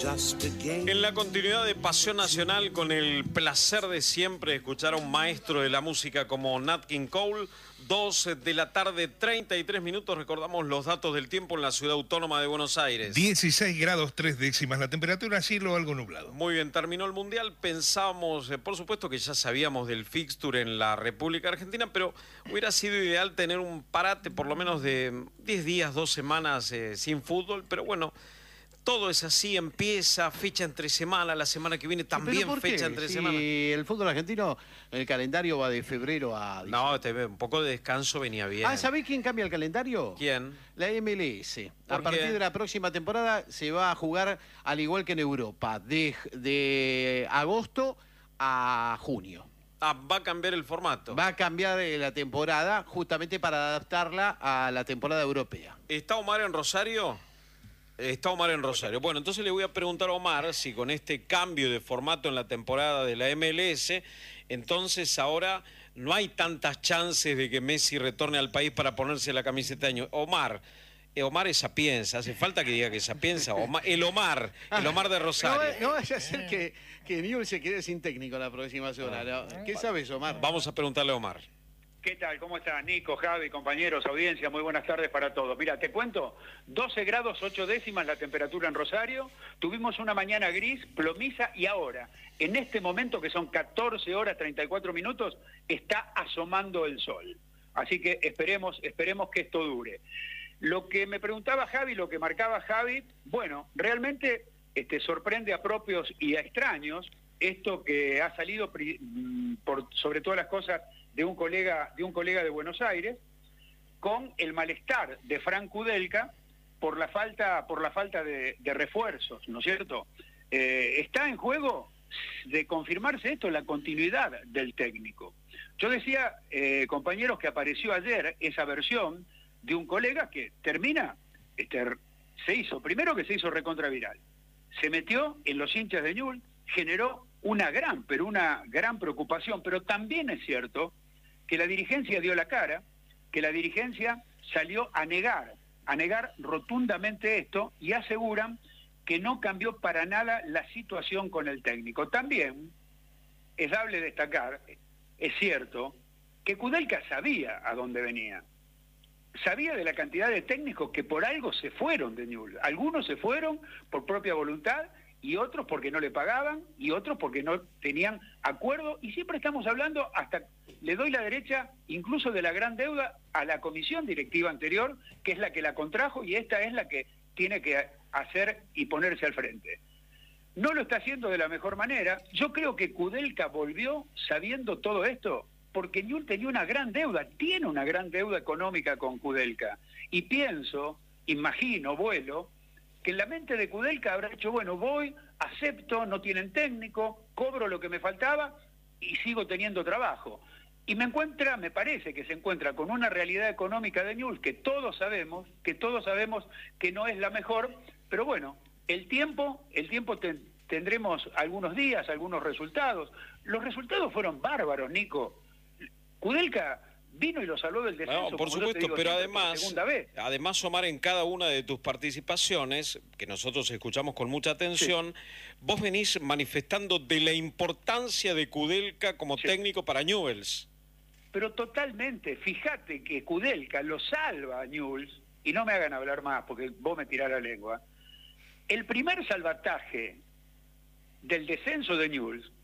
En la continuidad de Pasión Nacional, con el placer de siempre escuchar a un maestro de la música como Nat King Cole, 2 de la tarde, 33 minutos, recordamos los datos del tiempo en la ciudad autónoma de Buenos Aires. 16 grados 3 décimas la temperatura, cielo algo nublado. Muy bien, terminó el Mundial, pensábamos, por supuesto que ya sabíamos del fixture en la República Argentina, pero hubiera sido ideal tener un parate por lo menos de 10 días, 2 semanas sin fútbol, pero bueno... Todo es así, empieza, fecha entre semana, la semana que viene también fecha entre semana. Y el fútbol argentino, el calendario va de febrero a diciembre. No, un poco de descanso venía bien. Ah, ¿sabés quién cambia el calendario? ¿Quién? La MLS. A ¿Por partir qué? de la próxima temporada se va a jugar al igual que en Europa, de agosto a junio. Ah, va a cambiar el formato. Va a cambiar la temporada justamente para adaptarla a la temporada europea. ¿Está Omar en Rosario? Está Omar en Rosario. Bueno, entonces le voy a preguntar a Omar si con este cambio de formato en la temporada de la MLS, entonces ahora no hay tantas chances de que Messi retorne al país para ponerse la camiseta de año. Omar es Sapienza, hace falta que diga que es Sapienza. El Omar de Rosario. No vaya a ser que Newell's se quede sin técnico la próxima semana. ¿No? ¿Qué sabes, Omar? Vamos a preguntarle a Omar. ¿Qué tal? ¿Cómo estás, Nico, Javi, compañeros, audiencia? Muy buenas tardes para todos. Mira, te cuento, 12 grados 8 décimas la temperatura en Rosario, tuvimos una mañana gris, plomiza, y ahora, en este momento, que son 14 horas 34 minutos, está asomando el sol. Así que esperemos que esto dure. Lo que me preguntaba Javi, lo que marcaba Javi, bueno, realmente sorprende a propios y a extraños esto que ha salido por sobre todas las cosas de un colega de Buenos Aires, con el malestar de Frank Kudelka por la falta de refuerzos, ¿no es cierto? Está en juego, de confirmarse esto, la continuidad del técnico. Yo decía, compañeros, que apareció ayer esa versión de un colega que termina, se hizo recontraviral, se metió en los hinchas de Newell's, generó una gran preocupación, pero también es cierto que la dirigencia dio la cara, que la dirigencia salió a negar rotundamente esto, y aseguran que no cambió para nada la situación con el técnico. También es dable destacar, es cierto, que Kudelka sabía a dónde venía. Sabía de la cantidad de técnicos que por algo se fueron de Newell's. Algunos se fueron por propia voluntad, y otros porque no le pagaban, y otros porque no tenían acuerdo, y siempre estamos hablando, hasta le doy la derecha, incluso de la gran deuda a la comisión directiva anterior, que es la que la contrajo, y esta es la que tiene que hacer y ponerse al frente. No lo está haciendo de la mejor manera. Yo creo que Kudelka volvió sabiendo todo esto, porque Newell's tenía una gran deuda, tiene una gran deuda económica con Kudelka, y pienso, imagino, vuelo, que en la mente de Kudelka habrá dicho, bueno, voy, acepto, no tienen técnico, cobro lo que me faltaba y sigo teniendo trabajo. Y me parece que se encuentra con una realidad económica de Newell's que todos sabemos que no es la mejor, pero bueno, el tiempo tendremos algunos días, algunos resultados. Los resultados fueron bárbaros, Nico. Kudelka vino y lo salvó del descenso. No, por supuesto, pero además, Omar, en cada una de tus participaciones, que nosotros escuchamos con mucha atención, sí, vos venís manifestando de la importancia de Kudelka como técnico para Newell's. Pero totalmente, fíjate que Kudelka lo salva a Newell's, y no me hagan hablar más porque vos me tirás la lengua. El primer salvataje del descenso de Newell's